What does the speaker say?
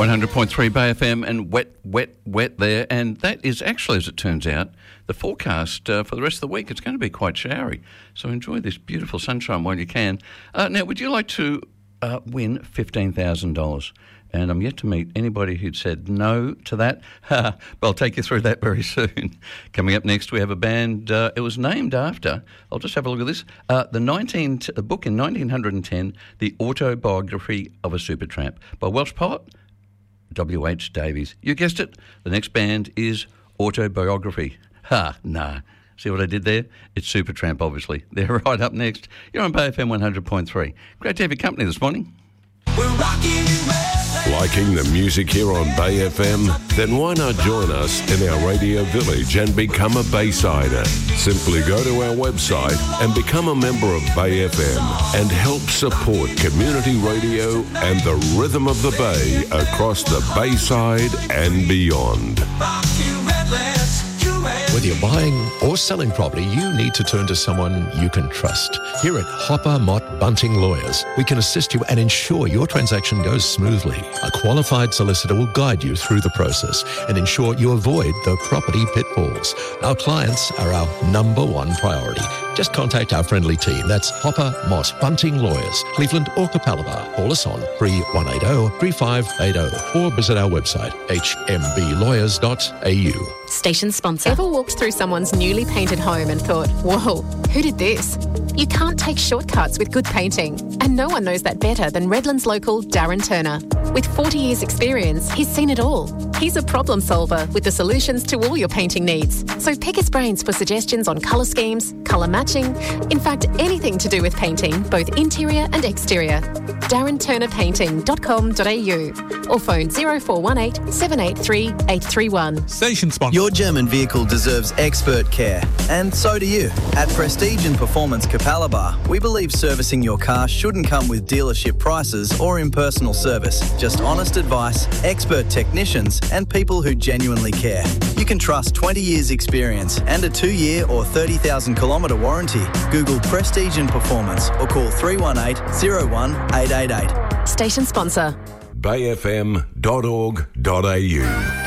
100.3 Bay FM and wet there. And that is actually, as it turns out, the forecast for the rest of the week. It's going to be quite showery. So enjoy this beautiful sunshine while you can. Now, would you like to win $15,000? And I'm yet to meet anybody who'd said no to that. But I'll take you through that very soon. Coming up next, we have a band. It was named after, I'll just have a look at this, the book in 1910, The Autobiography of a Supertramp, by Welsh poet W.H. Davies. You guessed it, the next band is Autobiography. Nah. See what I did there? It's Supertramp, obviously. They're right up next. You're on Bay FM 100.3. Great to have your company this morning. We're rocking Liking the music here on Bay FM? Then why not join us in our radio village and become a Baysider? Simply go to our website and become a member of Bay FM and help support community radio and the rhythm of the Bay across the Bayside and beyond. Whether you're buying or selling property, you need to turn to someone you can trust. Here at Hopper Mott Bunting Lawyers, we can assist you and ensure your transaction goes smoothly. A qualified solicitor will guide you through the process and ensure you avoid the property pitfalls. Our clients are our number one priority. Just contact our friendly team. That's Hopper Mott Bunting Lawyers, Cleveland or Capalaba. Call us on 3180-3580 or visit our website, hmblawyers.au. Station sponsor. Ever walked through someone's newly painted home and thought, whoa, who did this? You can't take shortcuts with good painting. And no one knows that better than Redlands local Darren Turner. With 40 years experience, he's seen it all. He's a problem solver with the solutions to all your painting needs. So pick his brains for suggestions on colour schemes, colour matching, in fact, anything to do with painting, both interior and exterior. DarrenTurnerPainting.com.au or phone 0418 783 831. Station sponsor. Your German vehicle deserves expert care, and so do you. At Prestige and Performance Capalaba, we believe servicing your car shouldn't come with dealership prices or impersonal service. Just honest advice, expert technicians, and people who genuinely care. You can trust 20 years experience and a 2-year or 30,000 kilometre warranty. Google Prestige and Performance or call 318 01 888. Station sponsor. bayfm.org.au